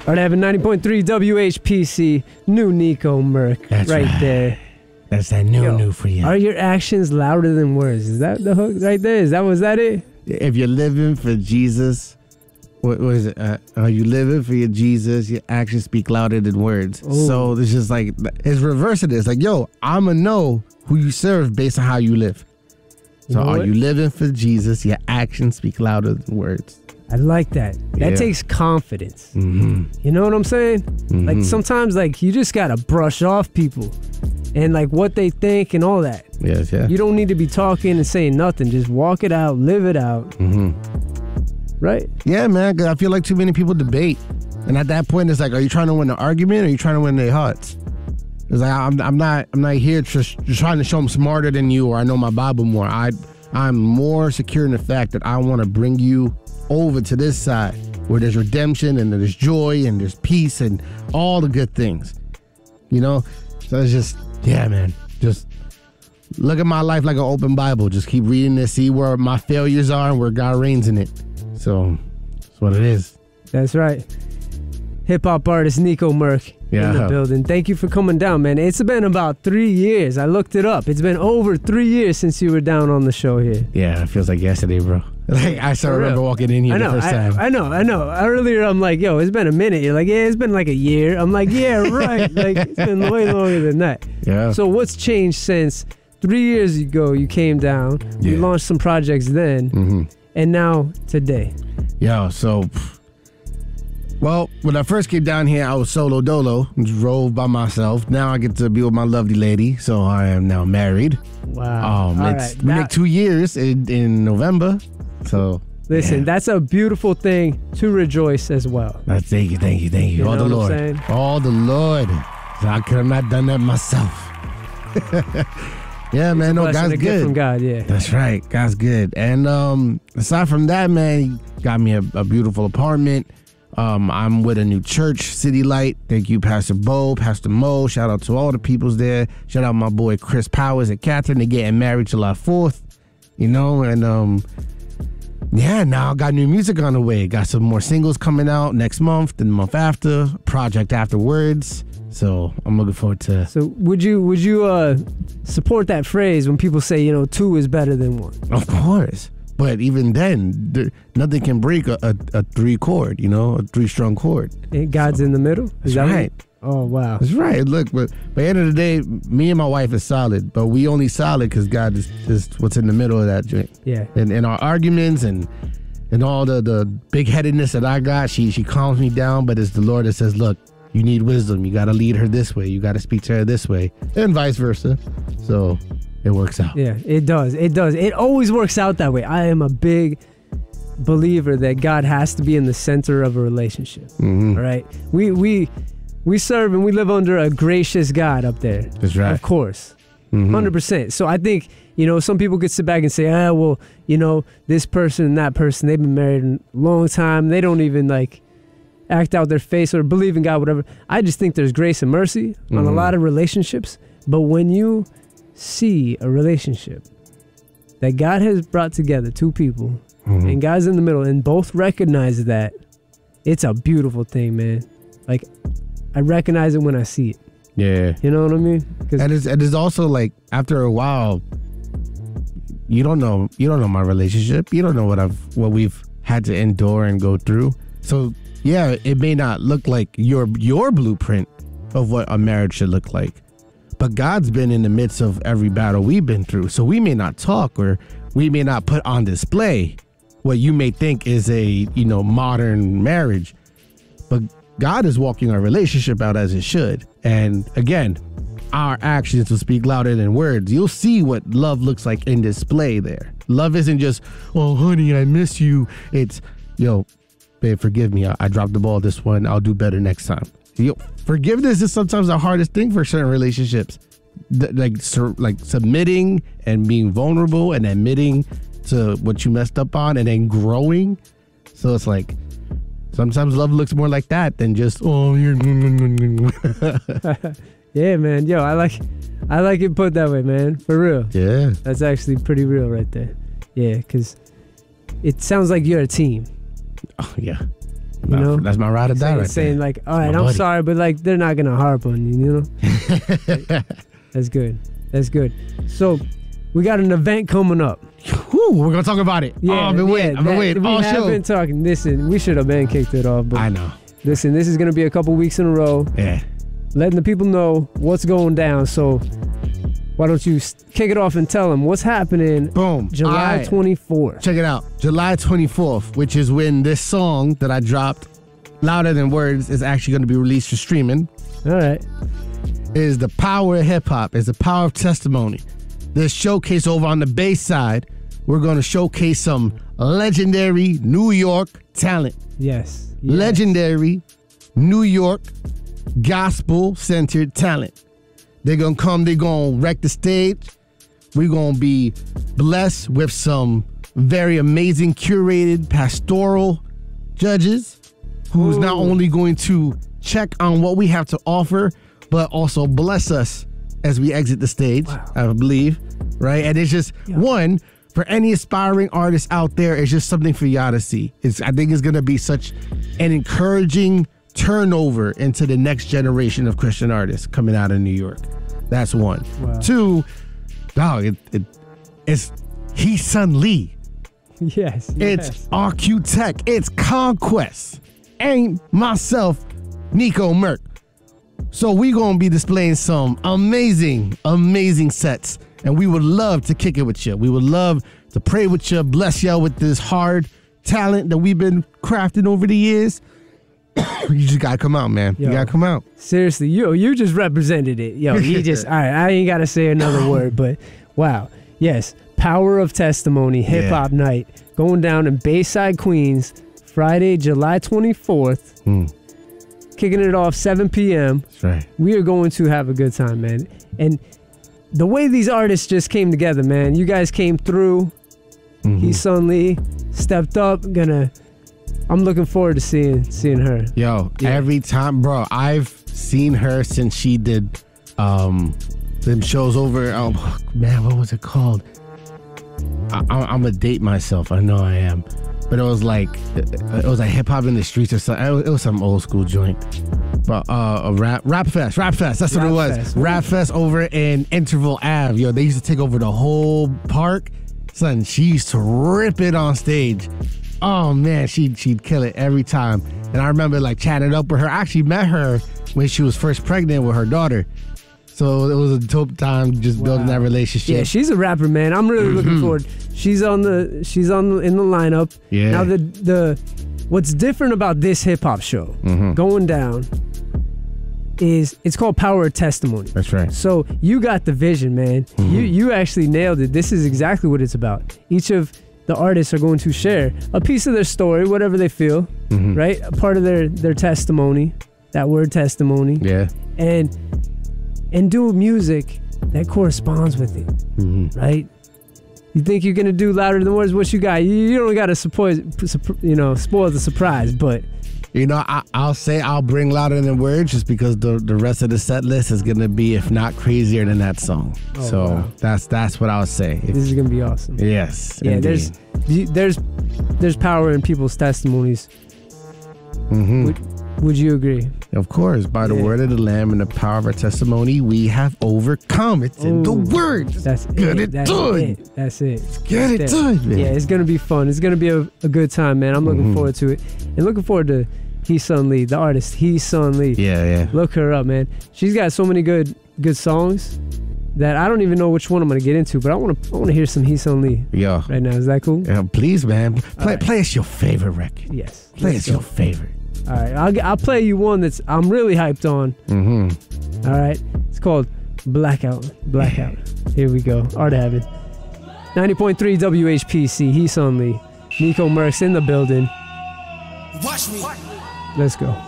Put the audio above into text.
All right, I have a 90.3 WHPC, new Nico Merck. That's right right. there. That's that new for you. Are your actions louder than words? Is that the hook right there? Was that it? If you're living for Jesus, what is it? Are you living for your Jesus? Your actions speak louder than words. Ooh. So it's just like, it's reverse of this. Like, yo, I'm going to know who you serve based on how you live. So are you living for Jesus? Your actions speak louder than words. I like that. That Yeah. takes confidence. Mm-hmm. You know what I'm saying? Mm-hmm. Like sometimes like you just got to brush off people and like what they think and all that. Yes, yeah. You don't need to be talking and saying nothing. Just walk it out, live it out. Mm-hmm. Right? Yeah, man. 'Cause I feel like too many people debate. And at that point, it's like, are you trying to win an argument or are you trying to win their hearts? It's like, I'm not here just trying to show I'm smarter than you or I know my Bible more. I'm more secure in the fact that I want to bring you over to this side where there's redemption and there's joy and there's peace and all the good things. You know? So it's just, yeah, man. Just look at my life like an open Bible. Just keep reading it, see where my failures are and where God reigns in it. So that's what it is. That's right. Hip-hop artist Nico Merck in the building. Thank you for coming down, man. It's been about 3 years. I looked it up. It's been over 3 years since you were down on the show here. Yeah, it feels like yesterday, bro. Like I still remember walking in here the first time. I know. Earlier, I'm like, yo, it's been a minute. You're like, yeah, it's been like a year. I'm like, yeah, right. Like, it's been way longer than that. Yeah. So what's changed since 3 years ago you came down, you launched some projects then, and now today? Yeah, so... Well, when I first came down here, I was solo dolo, drove by myself. Now I get to be with my lovely lady, so I am now married. Wow. We make 2 years in November, so... Listen, that's a beautiful thing to rejoice as well. Thank you. You All know the what Lord. I'm saying? All the Lord. I could have not done that myself. Yeah, man, no, God's gift good. From God, yeah. That's right, God's good. And aside from that, man, he got me a beautiful apartment. I'm with a new church, City Light. Thank you, Pastor Bo, Pastor Mo. Shout out to all the peoples there. Shout out my boy Chris Powers and Catherine. They're getting married July 4th. You know, and yeah, now I got new music on the way. Got some more singles coming out next month, then the month after, project afterwards. So I'm looking forward to. So would you support that phrase when people say, you know, 2 is better than 1? Of course. But even then, nothing can break a 3 chord, you know, a 3-strung chord. And God's in the middle? That's right. Oh, wow. That's right. Look, but by the end of the day, me and my wife is solid, but we only solid because God is what's in the middle of that joint. Yeah. And in our arguments and all the big-headedness that I got, she calms me down, but it's the Lord that says, look, you need wisdom. You got to lead her this way. You got to speak to her this way, and vice versa. So it works out. Yeah, it does. It always works out that way. I am a big believer that God has to be in the center of a relationship. Mm-hmm. All right? We serve and we live under a gracious God up there. That's right. Of course. Mm-hmm. 100%. So I think, you know, some people could sit back and say, well, you know, this person and that person, they've been married a long time. They don't even like act out their face or believe in God, whatever. I just think there's grace and mercy on a lot of relationships. But when you see a relationship that God has brought together, 2 people, and God's in the middle, and both recognize that, it's a beautiful thing, man. Like, I recognize it when I see it. Yeah. You know what I mean? And it's also like, after a while, you don't know my relationship. You don't know what we've had to endure and go through. So yeah, it may not look like your blueprint of what a marriage should look like, but God's been in the midst of every battle we've been through. So we may not talk, or we may not put on display what you may think is a, you know, modern marriage, but God is walking our relationship out as it should. And again, our actions will speak louder than words. You'll see what love looks like in display there. Love isn't just, oh, honey, I miss you. It's, yo, babe, forgive me. I dropped the ball this one. I'll do better next time. Yo, forgiveness is sometimes the hardest thing for certain relationships. Like submitting and being vulnerable and admitting to what you messed up on and then growing. So it's like, sometimes love looks more like that than just, oh, you're... Yeah, man. Yo, I like it put that way, man. For real. Yeah. That's actually pretty real right there. Yeah, because it sounds like you're a team. Oh, yeah. You know, that's my ride or die right saying there. like, all right, My I'm buddy. sorry, but like they're not gonna harp on you. You know, that's good. That's good. So we got an event coming up. Whew, we're gonna talk about it. Yeah, I've been waiting. We All have show. been talking. Listen, we should have been kicked it off, but I know. listen, this is gonna be a couple weeks in a row, Yeah. letting the people know what's going down. So why don't you kick it off and tell them what's happening? Boom. July All right. 24th. Check it out. July 24th, which is when this song that I dropped, Louder Than Words, is actually going to be released for streaming. All right. Is the power of hip hop, is the power of testimony. This showcase over on the Bay Side, we're going to showcase some legendary New York talent. Yes. Legendary New York gospel-centered talent. They're going to come, they're going to wreck the stage. We're going to be blessed with some very amazing curated pastoral judges who's not only going to check on what we have to offer, but also bless us as we exit the stage, I believe, right? And it's just one, for any aspiring artists out there, it's just something for y'all to see. I think it's going to be such an encouraging turnover into the next generation of Christian artists coming out of New York. That's one. Wow. Two, dog, it's Hee Sun Lee. Yes. It's RQ Tech. It's Conquest. And myself, Nico Merck. So we going to be displaying some amazing, amazing sets. And we would love to kick it with you. We would love to pray with you, bless y'all with this hard talent that we've been crafting over the years. You just got to come out, man. You got to come out. Seriously, you just represented it. Yo, you just, all right, I ain't got to say another word, but wow. Yes, Power of Testimony, Hip Hop Night, going down in Bayside, Queens, Friday, July 24th. Kicking it off 7 p.m. That's right. We are going to have a good time, man. And the way these artists just came together, man. You guys came through. Hee Sun Lee stepped up. I'm looking forward to seeing her. Yo, every time, bro, I've seen her since she did them shows over. Oh man, what was it called? I'm gonna date myself. I know I am, but it was like hip hop in the streets or something. It was some old school joint. But rap fest. That's what it was. Rap fest over in Interval Ave. Yo, they used to take over the whole park. Son, she used to rip it on stage. Oh man, she'd kill it every time. And I remember like chatting up with her. I actually met her when she was first pregnant with her daughter. So it was a dope time just building that relationship. Yeah, she's a rapper, man. I'm really looking forward. She's in the lineup. Yeah. Now the what's different about this hip hop show going down is it's called Power of Testimony. That's right. So you got the vision, man. You actually nailed it. This is exactly what it's about. Each of the artists are going to share a piece of their story, whatever they feel, right? A part of their testimony, that word testimony. Yeah. And do music that corresponds with it, right? You think you're gonna do Louder Than Words? What you got? You don't got to spoil the surprise, but you know, I'll say I'll bring Louder Than Words just because the rest of the set list is gonna be, if not crazier than that song. That's what I would say. This is gonna be awesome. Yes. Yeah. Indeed. There's power in people's testimonies. Would you agree? Of course, by the word of the Lamb and the power of our testimony, we have overcome. It's in the word. That's Get it done. That's it. Get it done, man. Yeah, it's gonna be fun. It's gonna be a good time, man. I'm looking forward to it, and looking forward to Hee Sun Lee, the artist Hee Sun Lee. Yeah. Look her up, man. She's got so many good songs that I don't even know which one I'm gonna get into, but I want to hear some Hee Sun Lee right now. Is that cool? Yeah, please, man. Play us your favorite record. Yes. Play us your favorite. All right, I'll play you one that's I'm really hyped on. All right, it's called Blackout. Here we go. Art Habit. 90.3 WHPC. Hee Sun Lee. Nico Merckx in the building. Watch me. Let's go.